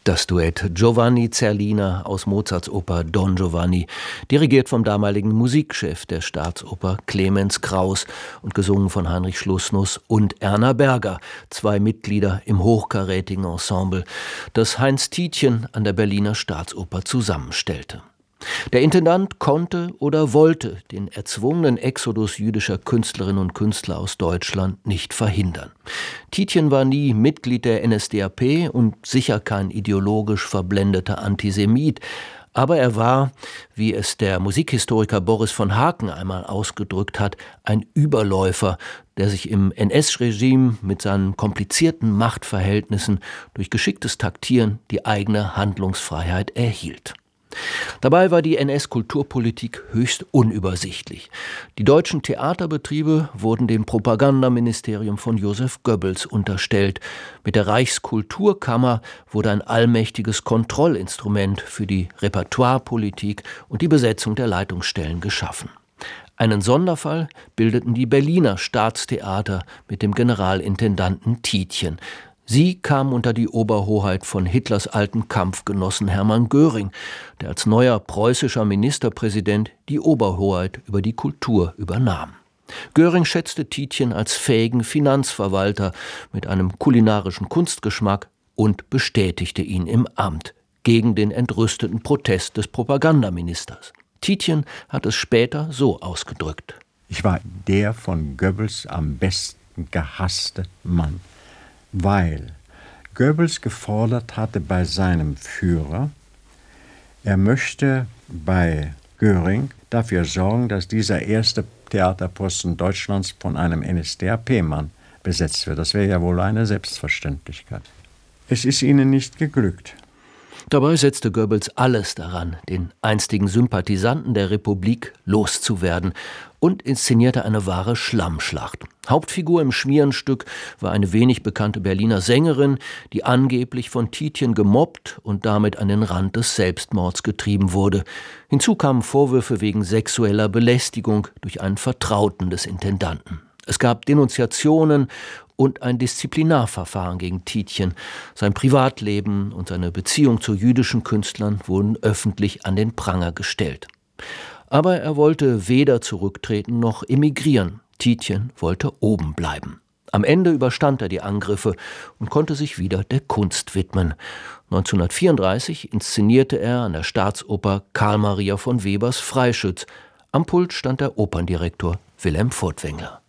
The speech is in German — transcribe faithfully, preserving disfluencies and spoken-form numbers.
Das Duett Giovanni Zerlina aus Mozarts Oper Don Giovanni, dirigiert vom damaligen Musikchef der Staatsoper Clemens Krauss und gesungen von Heinrich Schlussnuss und Erna Berger, zwei Mitglieder im hochkarätigen Ensemble, das Heinz Tietjen an der Berliner Staatsoper zusammenstellte. Der Intendant konnte oder wollte den erzwungenen Exodus jüdischer Künstlerinnen und Künstler aus Deutschland nicht verhindern. Tietjen war nie Mitglied der N S D A P und sicher kein ideologisch verblendeter Antisemit, aber er war, wie es der Musikhistoriker Boris von Haken einmal ausgedrückt hat, ein Überläufer, der sich im N S-Regime mit seinen komplizierten Machtverhältnissen durch geschicktes Taktieren die eigene Handlungsfreiheit erhielt. Dabei war die N S-Kulturpolitik höchst unübersichtlich. Die deutschen Theaterbetriebe wurden dem Propagandaministerium von Joseph Goebbels unterstellt. Mit der Reichskulturkammer wurde ein allmächtiges Kontrollinstrument für die Repertoirepolitik und die Besetzung der Leitungsstellen geschaffen. Einen Sonderfall bildeten die Berliner Staatstheater mit dem Generalintendanten Tietjen. Sie kamen unter die Oberhoheit von Hitlers alten Kampfgenossen Hermann Göring, der als neuer preußischer Ministerpräsident die Oberhoheit über die Kultur übernahm. Göring schätzte Tietjen als fähigen Finanzverwalter mit einem kulinarischen Kunstgeschmack und bestätigte ihn im Amt gegen den entrüsteten Protest des Propagandaministers. Tietjen hat es später so ausgedrückt: Ich war der von Goebbels am besten gehasste Mann, weil Goebbels gefordert hatte bei seinem Führer, er möchte bei Göring dafür sorgen, dass dieser erste Theaterposten Deutschlands von einem N S D A P-Mann besetzt wird. Das wäre ja wohl eine Selbstverständlichkeit. Es ist ihnen nicht geglückt. Dabei setzte Goebbels alles daran, den einstigen Sympathisanten der Republik loszuwerden und inszenierte eine wahre Schlammschlacht. Hauptfigur im Schmierenstück war eine wenig bekannte Berliner Sängerin, die angeblich von Tietjen gemobbt und damit an den Rand des Selbstmords getrieben wurde. Hinzu kamen Vorwürfe wegen sexueller Belästigung durch einen Vertrauten des Intendanten. Es gab Denunziationen und ein Disziplinarverfahren gegen Tietjen. Sein Privatleben und seine Beziehung zu jüdischen Künstlern wurden öffentlich an den Pranger gestellt. Aber er wollte weder zurücktreten noch emigrieren. Tietjen wollte oben bleiben. Am Ende überstand er die Angriffe und konnte sich wieder der Kunst widmen. neunzehnhundertvierunddreißig inszenierte er an der Staatsoper Karl Maria von Webers Freischütz. Am Pult stand der Operndirektor Wilhelm Furtwängler.